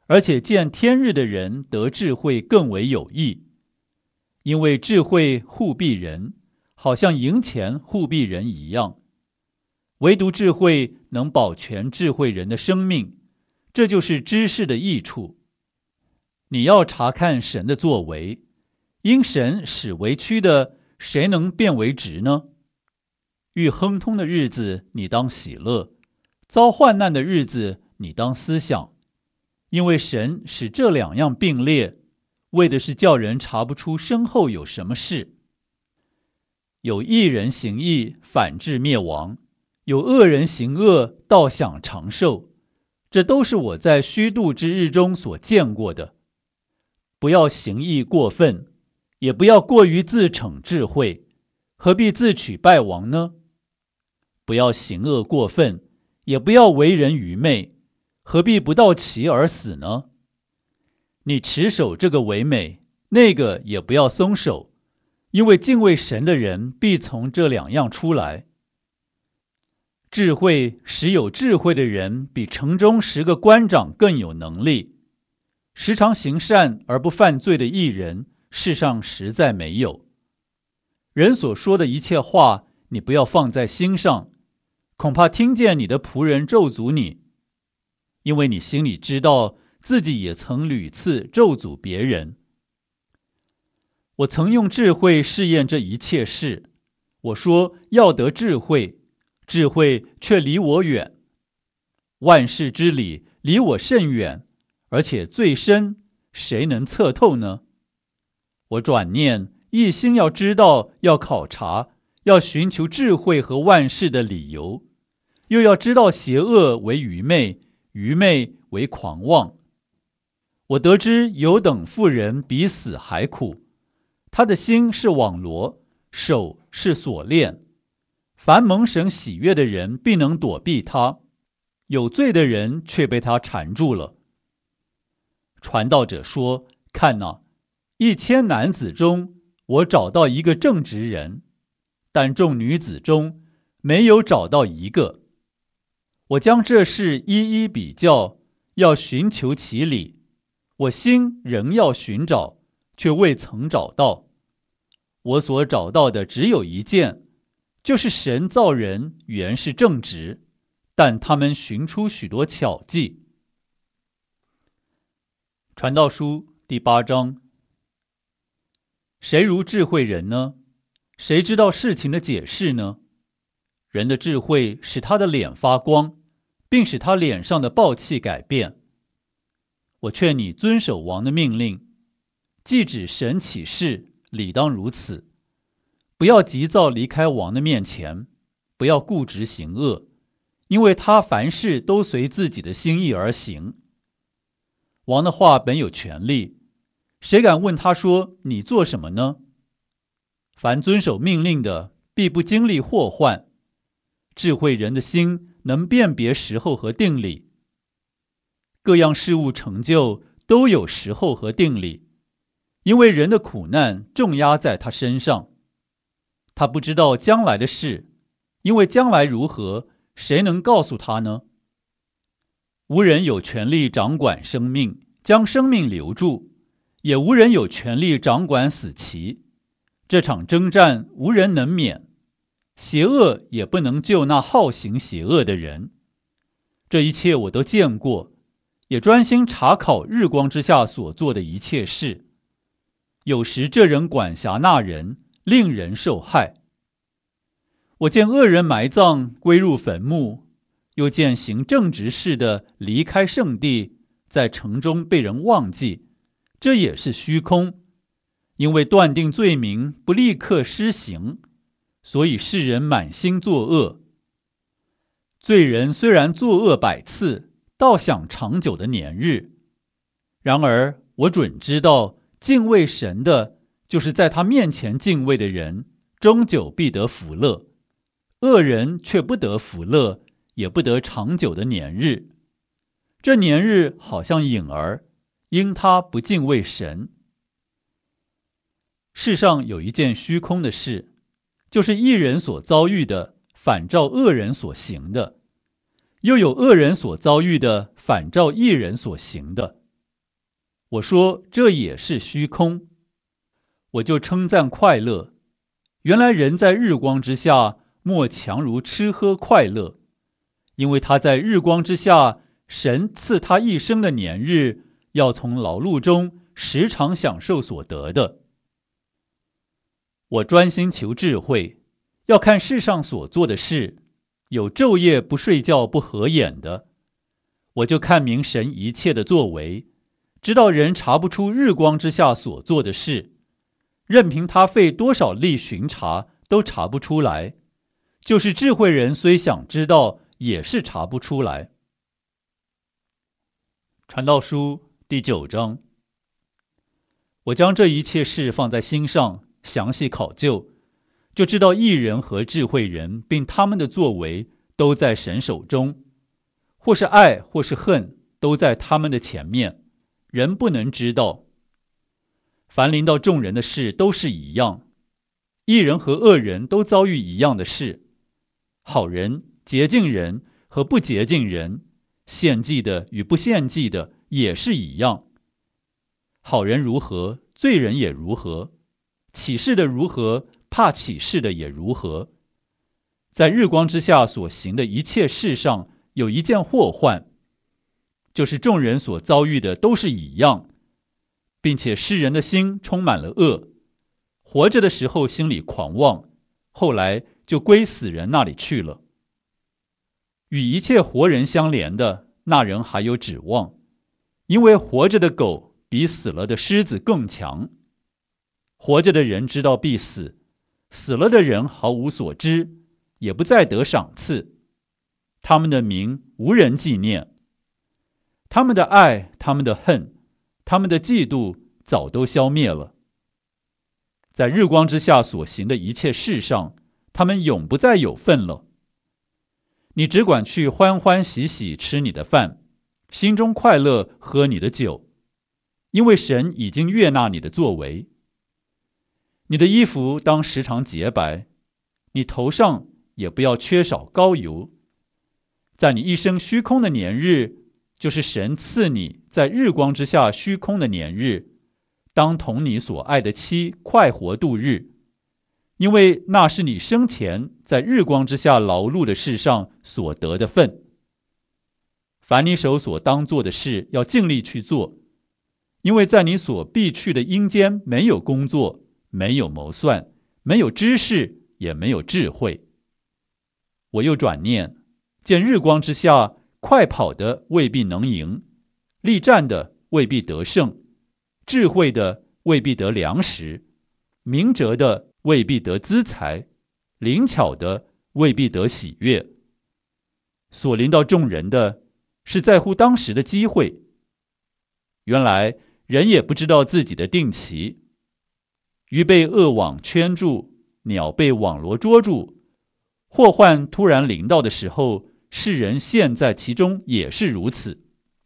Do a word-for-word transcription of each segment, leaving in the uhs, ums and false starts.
而且见天日的人得智慧更为有益，因为智慧护庇人，好像银钱护庇人一样。唯独智慧能保全智慧人的生命，这就是知识的益处。你要查看神的作为，因神使为曲的，谁能变为直呢？遇亨通的日子，你当喜乐；遭患难的日子，你当思想。因为神使这两样并列，为的是叫人查不出身后有什么事。有义人行义，反致灭亡；有恶人行恶，倒享长寿。这都是我在虚度之日中所见过的。不要行义过分，也不要过于自逞智慧，何必自取败亡呢？不要行恶过分，也不要为人愚昧，何必不到其而死呢？你持守这个为美，那个也不要松手，因为敬畏神的人必从这两样出来。智慧使有智慧的人比城中十个官长更有能力。时常行善而不犯罪的义人，世上实在没有。人所说的一切话，你不要放在心上，恐怕听见你的仆人咒诅你，因为你心里知道自己也曾屡次咒诅别人。我曾用智慧试验这一切事，我说要得智慧，智慧却离我远。万事之理离我甚远，而且最深，谁能测透呢？我转念一心要知道，要考察，要寻求智慧和万事的理由，又要知道邪恶为愚昧，愚昧为狂妄。我得知有等妇人比死还苦，他的心是网罗，手是锁链。凡蒙神喜悦的人必能躲避他，有罪的人却被他缠住了。传道者说，看哪，一千男子中我找到一个正直人，但众女子中没有找到一个。我将这事一一比较，要寻求其理，我心仍要寻找，却未曾找到。我所找到的只有一件，就是神造人原是正直，但他们寻出许多巧计。传道书第八章。谁如智慧人呢？谁知道事情的解释呢？人的智慧使他的脸发光，并使他脸上的暴气改变。我劝你遵守王的命令，既指神起誓，理当如此。不要急躁离开王的面前，不要固执行恶，因为他凡事都随自己的心意而行。王的话本有权力，谁敢问他说，你做什么呢？凡遵守命令的，必不经历祸患。智慧人的心能辨别时候和定理。各样事物成就都有时候和定理，因为人的苦难重压在他身上。他不知道将来的事，因为将来如何，谁能告诉他呢？无人有权利掌管生命，将生命留住，也无人有权利掌管死期。这场征战无人能免，邪恶也不能救那好行邪恶的人。这一切我都见过，也专心查考日光之下所做的一切事。有时这人管辖那人，令人受害。我见恶人埋葬，归入坟墓，又见行正直事的离开圣地，在城中被人忘记，这也是虚空。因为断定罪名不立刻施行，所以世人满心作恶。罪人虽然作恶百次，倒享长久的年日。然而我准知道，敬畏神的，就是在他面前敬畏的人，终久必得福乐。恶人却不得福乐，也不得长久的年日。这年日好像影儿，因他不敬畏神。世上有一件虚空的事，就是义人所遭遇的，反照恶人所行的；又有恶人所遭遇的，反照义人所行的。 我说这也是虚空，我就称赞快乐。原来人在日光之下，莫强如吃喝快乐，因为他在日光之下，神赐他一生的年日，要从劳碌中时常享受所得的。我专心求智慧，要看世上所做的事，有昼夜不睡觉不合眼的，我就看明神一切的作为，知道人查不出日光之下所做的事，任凭他费多少力巡查，都查不出来。就是智慧人虽想知道，也是查不出来。传道书第九章。我将这一切事放在心上，详细考究，就知道义人和智慧人，并他们的作为，都在神手中，或是爱，或是恨，都在他们的前面，人不能知道。凡临到众人的事都是一样，义人和恶人都遭遇一样的事，好人、洁净人和不洁净人，献祭的与不献祭的也是一样。好人如何，罪人也如何；起誓的如何，怕起誓的也如何。在日光之下所行的一切事上，有一件祸患，就是众人所遭遇的都是一样，并且世人的心充满了恶，活着的时候心里狂妄，后来就归死人那里去了。与一切活人相连的，那人还有指望，因为活着的狗比死了的狮子更强。活着的人知道必死，死了的人毫无所知，也不再得赏赐。他们的名无人纪念，他们的爱，他们的恨，他们的嫉妒早都消灭了。在日光之下所行的一切事上，他们永不再有份了。你只管去欢欢喜喜吃你的饭，心中快乐喝你的酒，因为神已经悦纳你的作为。你的衣服当时常洁白，你头上也不要缺少膏油。在你一生虚空的年日，就是神赐你在日光之下虚空的年日，当同你所爱的妻快活度日，因为那是你生前在日光之下劳碌的事上所得的份。凡你手所当做的事，要尽力去做，因为在你所必去的阴间没有工作，没有谋算，没有知识，也没有智慧。我又转念，见日光之下快跑的未必能赢，力战的未必得胜，智慧的未必得粮食，明哲的未必得资财，灵巧的未必得喜悦。所临到众人的，是在乎当时的机会。原来人也不知道自己的定期，鱼被恶网圈住，鸟被网罗捉住，祸患突然临到的时候，世人陷在其中也是如此。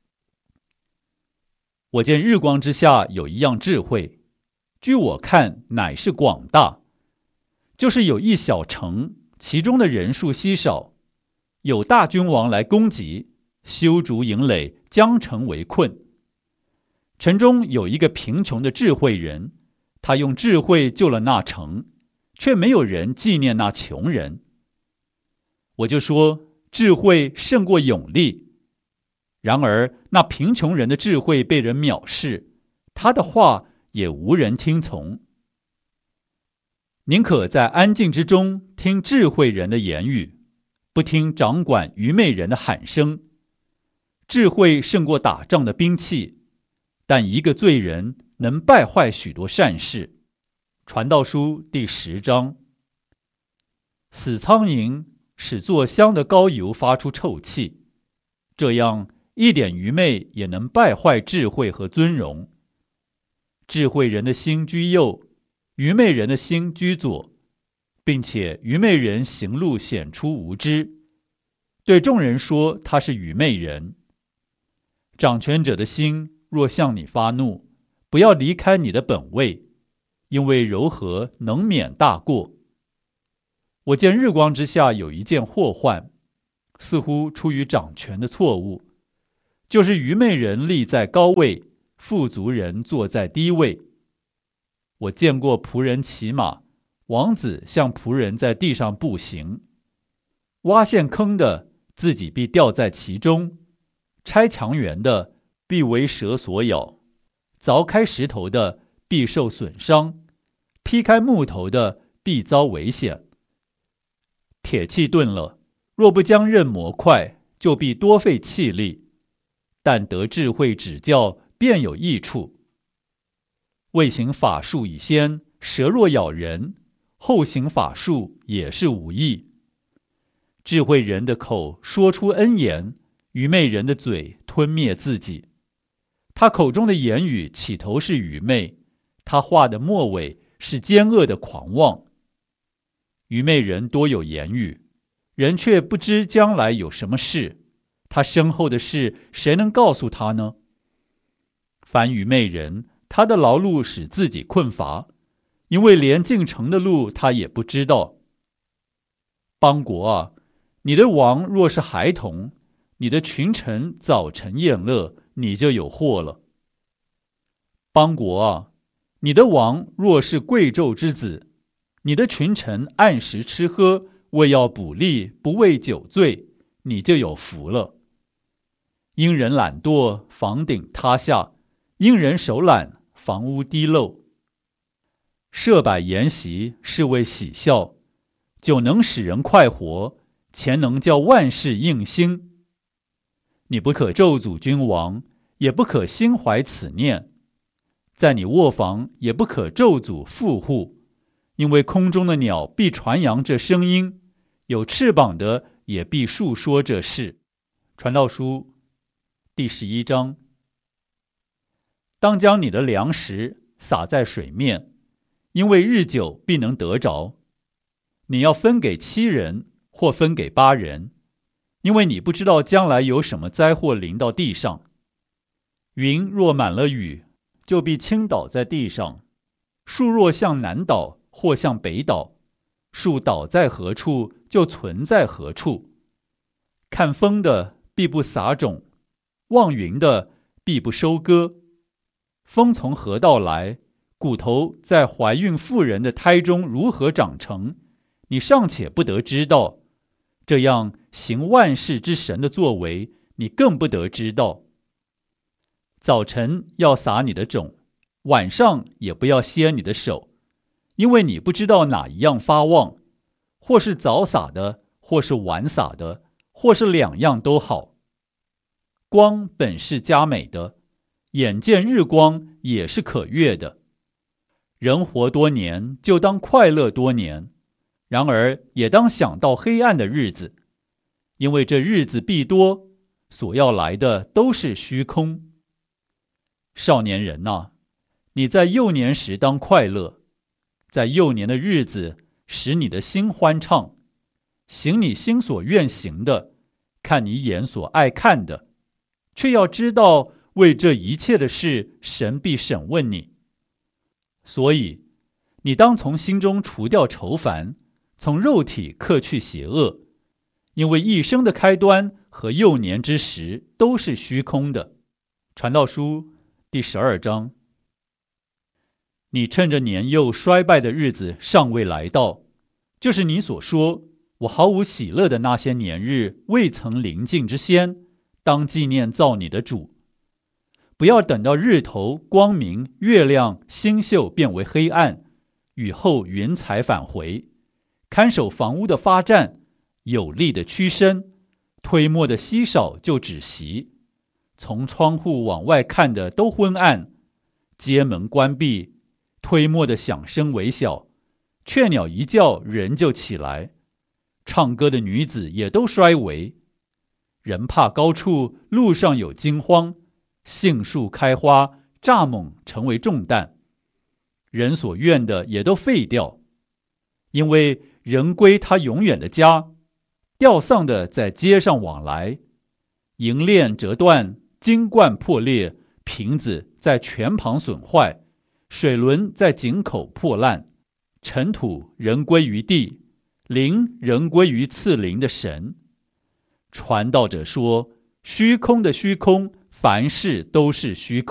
我见日光之下有一样智慧，据我看乃是广大，就是有一小城，其中的人数稀少，有大君王来攻击，修筑营垒，将城围困。城中有一个贫穷的智慧人，他用智慧救了那城，却没有人纪念那穷人。我就说，智慧胜过勇力。然而那贫穷人的智慧被人藐视，他的话也无人听从。宁可在安静之中听智慧人的言语，不听掌管愚昧人的喊声。智慧胜过打仗的兵器，但一个罪人能败坏许多善事。传道书第十章。死苍蝇使做香的膏油发出臭气，这样一点愚昧也能败坏智慧和尊荣。智慧人的心居右，愚昧人的心居左，并且愚昧人行路显出无知，对众人说他是愚昧人。掌权者的心若向你发怒，不要离开你的本位，因为柔和能免大过。我见日光之下有一件祸患，似乎出于掌权的错误，就是愚昧人立在高位， 富足人坐在低位。我见过仆人骑马，王子像仆人在地上步行。挖陷坑的自己必掉在其中，拆墙垣的必为蛇所咬，凿开石头的必受损伤，劈开木头的必遭危险。铁器钝了，若不将刃磨快，就必多费气力，但得智慧指教，便有益处。未行法术以先，蛇若咬人，后行法术也是无益。智慧人的口说出恩言，愚昧人的嘴吞灭自己。他口中的言语起头是愚昧，他话的末尾是奸恶的狂妄。愚昧人多有言语，人却不知将来有什么事，他身后的事谁能告诉他呢？凡愚昧人，他的劳碌使自己困乏，因为连进城的路他也不知道。邦国啊，你的王若是孩童，你的群臣早晨宴乐，你就有祸了。邦国啊，你的王若是贵胄之子，你的群臣按时吃喝，为要补力，不为酒醉，你就有福了。因人懒惰，房顶塌下；因人手懒，房屋滴漏。设摆筵席，是为喜笑，酒能使人快活，钱能叫万事应心。你不可咒诅君王，也不可心怀此念。在你卧房也不可咒诅富户，因为空中的鸟必传扬这声音，有翅膀的也必述说这事。传道书第十一章。当将你的粮食撒在水面，因为日久必能得着。你要分给七人，或分给八人，因为你不知道将来有什么灾祸临到地上。云若满了雨，就必倾倒在地上；树若向南倒，或向北倒，树倒在何处，就存在何处。看风的必不撒种，望云的必不收割。风从何道来？骨头在怀孕妇人的胎中如何长成？你尚且不得知道，这样行万事之神的作为，你更不得知道。早晨要撒你的种，晚上也不要歇你的手，因为你不知道哪一样发旺，或是早撒的，或是晚撒的，或是两样都好。光本是佳美的，眼见日光也是可悦的。人活多年，就当快乐多年，然而也当想到黑暗的日子，因为这日子必多，所要来的都是虚空。少年人哪，你在幼年时当快乐，在幼年的日子使你的心欢畅，行你心所愿行的，看你眼所爱看的，却要知道为这一切的事，神必审问你。所以你当从心中除掉愁烦，从肉体克去邪恶，因为一生的开端和幼年之时都是虚空的。传道书第十二章。你趁着年幼衰败的日子尚未来到，就是你所说我毫无喜乐的那些年日未曾临近之先，当纪念造你的主。不要等到日头光明，月亮星宿变为黑暗，雨后云彩返回，看守房屋的发战，有力的屈身，推磨的稀少就止息。从窗户往外看的都昏暗，街门关闭，推磨的响声微小，雀鸟一叫人就起来，唱歌的女子也都衰微。人怕高处，路上有惊慌，杏树开花，蚱蜢成为重担，人所愿的也都废掉，因为人归他永远的家，吊丧的在街上往来，银链折断，金冠破裂，瓶子在泉旁损坏，水轮在井口破烂，尘土人归于地，灵人归于赐灵的神。传道者说，虚空的虚空，凡事都是虚空。